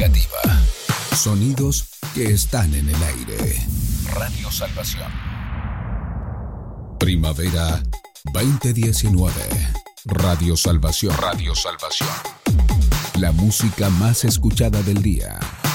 alternativa. Sonidos que están en el aire. Radio Salvación. Primavera 2019. Radio Salvación. Radio Salvación. La música más escuchada del día.